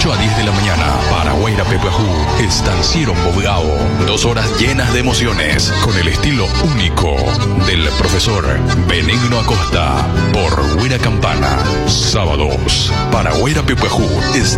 8 a 10 de la mañana. Paraguaira Pepejú, Estanciero Bobgao. 2 horas llenas de emociones, con el estilo único del profesor Benigno Acosta. Por Huira Campana. Sábados, Paraguaira Pepejú,